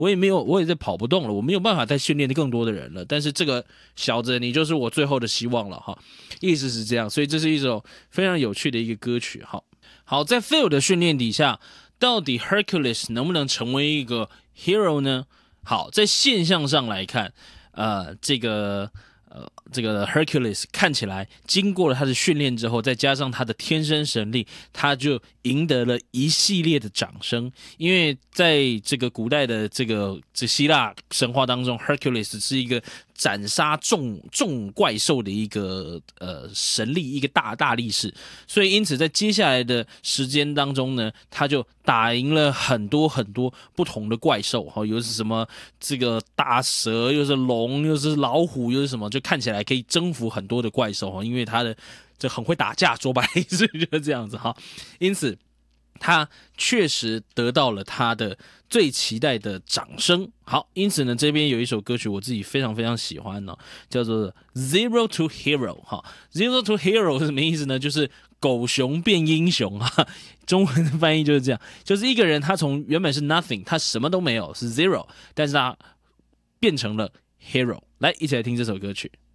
我也在跑不动了，我没有办法再训练更多的人了。但是这个小子，你就是我最后的希望了哈，意思是这样。所以这是一首非常有趣的一个歌曲。好，在 Phil 的训练底下，到底 Hercules 能不能成为一个 hero 呢？好，在现象上来看，这个 Hercules 看起来经过了他的训练之后，再加上他的天生神力，他就赢得了一系列的掌声。因为在这个古代的这希腊神话当中 ，Hercules 是一个斩杀众怪兽的一个神力，一个大力士。所以因此在接下来的时间当中呢，他就打赢了很多不同的怪兽，又是什么这个大蛇，又是龙，又是老虎，又是什么，就看起来可以征服很多的怪兽，因为他的这很会打架，说白了就是这样子哈。因此他确实得到了他的最期待的掌声。好，因此呢，这边有一首歌曲我自己非常非常喜欢哦，叫做 Zero to Hero 哈。Zero to Hero 是什么意思呢？就是狗熊变英雄哈。中文的翻译就是这样，就是一个人他从原本是 nothing， 他什么都没有，是 zero， 但是他变成了 hero。来，一起来听这首歌曲。